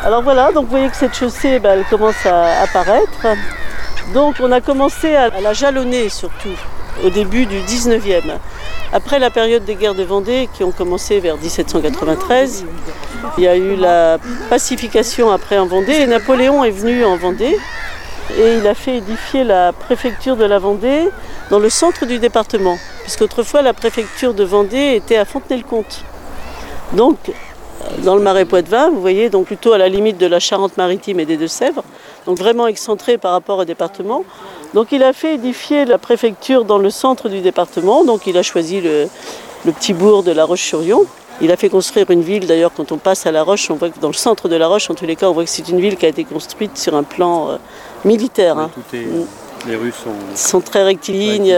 Alors voilà, donc vous voyez que cette chaussée, elle commence à apparaître. Donc on a commencé à la jalonner surtout au début du 19e. Après la période des guerres de Vendée qui ont commencé vers 1793, il y a eu la pacification après en Vendée et Napoléon est venu en Vendée et il a fait édifier la préfecture de la Vendée dans le centre du département, puisqu'autrefois la préfecture de Vendée était à Fontenay-le-Comte. Donc dans le Marais Poitevin, vous voyez, donc plutôt à la limite de la Charente-Maritime et des Deux-Sèvres, donc vraiment excentré par rapport au département. Donc il a fait édifier la préfecture dans le centre du département, donc il a choisi le petit bourg de La Roche-sur-Yon. Il a fait construire une ville, d'ailleurs quand on passe à La Roche, on voit que dans le centre de La Roche, en tous les cas, on voit que c'est une ville qui a été construite sur un plan militaire. Oui, les rues sont très rectilignes.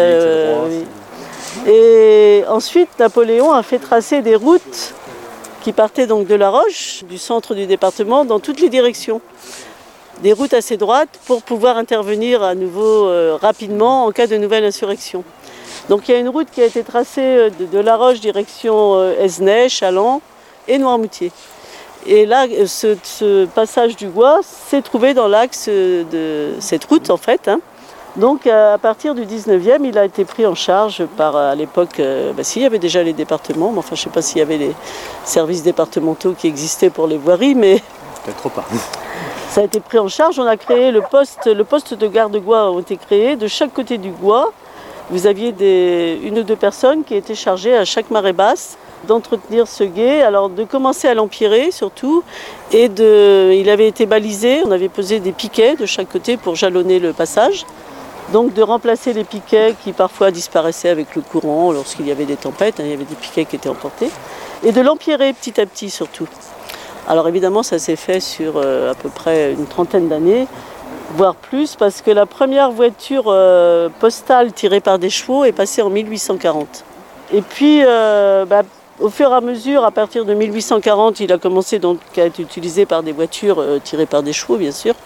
Oui. Et ensuite, Napoléon a fait tracer des routes qui partaient donc de La Roche, du centre du département, dans toutes les directions. Des routes assez droites pour pouvoir intervenir à nouveau rapidement en cas de nouvelle insurrection. Donc il y a une route qui a été tracée de La Roche direction Esnay, Challans et Noirmoutier. Et là, ce passage du Gois s'est trouvé dans l'axe de cette route en fait. Donc à partir du 19e, il a été pris en charge par, à l'époque, il y avait déjà les départements, mais enfin je ne sais pas s'il y avait les services départementaux qui existaient pour les voiries, mais... Peut-être pas. Ça a été pris en charge, on a créé le poste de garde-Gois ont été créés. De chaque côté du Gois, vous aviez une ou deux personnes qui étaient chargées à chaque marée basse d'entretenir ce gué, alors de commencer à l'empirer surtout, et il avait été balisé, on avait posé des piquets de chaque côté pour jalonner le passage. Donc de remplacer les piquets qui parfois disparaissaient avec le courant lorsqu'il y avait des tempêtes, il y avait des piquets qui étaient emportés, et de l'empirer petit à petit surtout. Alors évidemment ça s'est fait sur à peu près une trentaine d'années, voire plus, parce que la première voiture postale tirée par des chevaux est passée en 1840. Et puis au fur et à mesure, à partir de 1840, il a commencé donc à être utilisé par des voitures tirées par des chevaux bien sûr.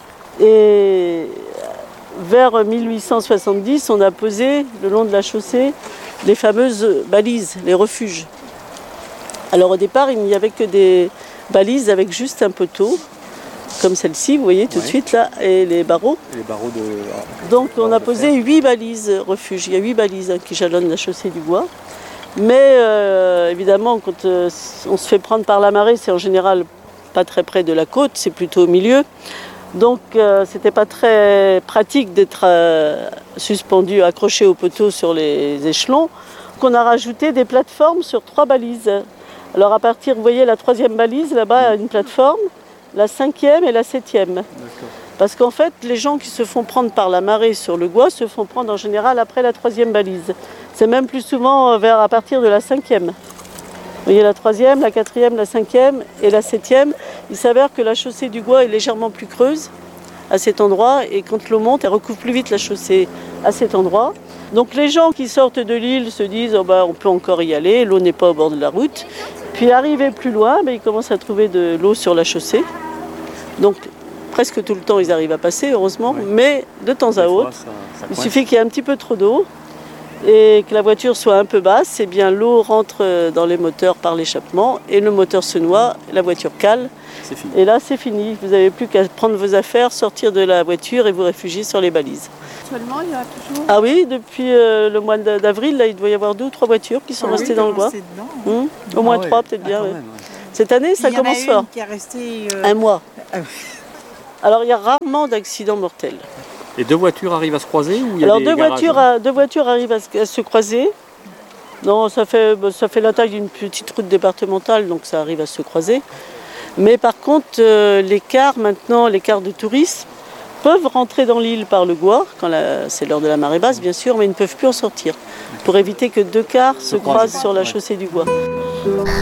Et vers 1870, on a posé le long de la chaussée les fameuses balises, les refuges. Alors au départ, il n'y avait que des balises avec juste un poteau, comme celle-ci, vous voyez tout de suite là, et les barreaux. Les barreaux de... Donc on a posé 8 balises refuges. Il y a 8 balises qui jalonnent la chaussée du Gois. Mais évidemment, quand on se fait prendre par la marée, c'est en général pas très près de la côte, c'est plutôt au milieu. Donc c'était pas très pratique d'être suspendu, accroché au poteau sur les échelons. Donc on a rajouté des plateformes sur 3 balises. Alors à partir, vous voyez la 3e balise, là-bas, une plateforme, la 5e et la 7e. Parce qu'en fait, les gens qui se font prendre par la marée sur le Gois se font prendre en général après la 3e balise. C'est même plus souvent à partir de la 5e. Vous voyez la 3e, la 4e, la 5e et la 7e. Il s'avère que la chaussée du Gois est légèrement plus creuse à cet endroit et quand l'eau monte, elle recouvre plus vite la chaussée à cet endroit. Donc les gens qui sortent de l'île se disent on peut encore y aller, l'eau n'est pas au bord de la route. Puis arrivés plus loin, ils commencent à trouver de l'eau sur la chaussée. Donc presque tout le temps ils arrivent à passer, heureusement, mais de temps à autre, il suffit qu'il y ait un petit peu trop d'eau et que la voiture soit un peu basse, et bien l'eau rentre dans les moteurs par l'échappement et le moteur se noie, la voiture cale. C'est fini. Et là c'est fini, vous n'avez plus qu'à prendre vos affaires, sortir de la voiture et vous réfugier sur les balises. Actuellement, il y a toujours... Ah oui, depuis le mois d'avril, là, il doit y avoir 2 ou 3 voitures qui sont restées dans le Gois. Au moins 3 peut-être bien. Même, ouais. Cette année, ça commence fort. Qui est restée, un mois. Alors il y a rarement d'accidents mortels. Et 2 voitures arrivent à se croiser ou il y a Alors des 2 voitures arrivent à se croiser. Non, ça fait la taille d'une petite route départementale, donc ça arrive à se croiser. Mais par contre, les cars de tourisme, peuvent rentrer dans l'île par le Gois, quand c'est l'heure de la marée basse bien sûr, mais ils ne peuvent plus en sortir, pour éviter que 2 cars se croisent sur la chaussée du Gois.